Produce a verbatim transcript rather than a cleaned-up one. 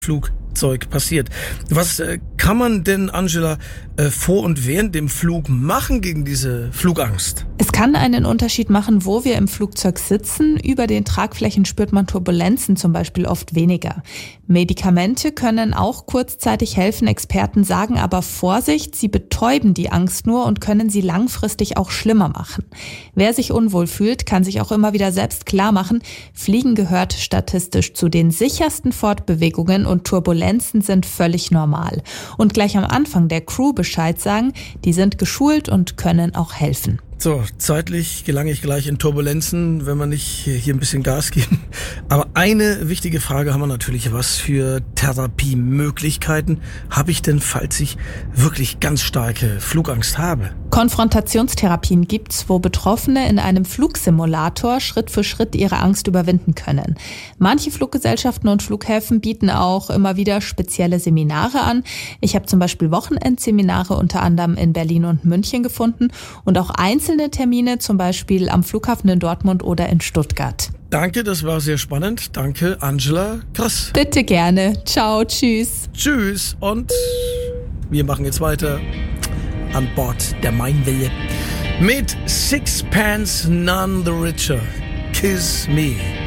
Flugzeug passiert. Was äh, kann man denn, Angela, äh, vor und während dem Flug machen gegen diese Flugangst? Es kann einen Unterschied machen, wo wir im Flugzeug sitzen. Über den Tragflächen spürt man Turbulenzen zum Beispiel oft weniger. Medikamente können auch kurzzeitig helfen. Experten sagen aber Vorsicht, sie betäuben die Angst nur und können sie langfristig auch schlimmer machen. Wer sich unwohl fühlt, kann sich auch immer wieder selbst klar machen, Fliegen gehört statistisch zu den sichersten Fortbewegungen und Turbulenzen sind völlig normal. Und gleich am Anfang der Crew Bescheid sagen, die sind geschult und können auch helfen. So, zeitlich gelange ich gleich in Turbulenzen, wenn wir nicht hier ein bisschen Gas geben. Aber eine wichtige Frage haben wir natürlich, was für Therapiemöglichkeiten habe ich denn, falls ich wirklich ganz starke Flugangst habe? Konfrontationstherapien gibt's, wo Betroffene in einem Flugsimulator Schritt für Schritt ihre Angst überwinden können. Manche Fluggesellschaften und Flughäfen bieten auch immer wieder spezielle Seminare an. Ich habe zum Beispiel Wochenendseminare unter anderem in Berlin und München gefunden und auch einzelne Termine, zum Beispiel am Flughafen in Dortmund oder in Stuttgart. Danke, das war sehr spannend. Danke, Angela Krass. Bitte gerne. Ciao, tschüss. Tschüss und wir machen jetzt weiter an Bord der Mainwelle mit Sixpence None the Richer. Kiss Me.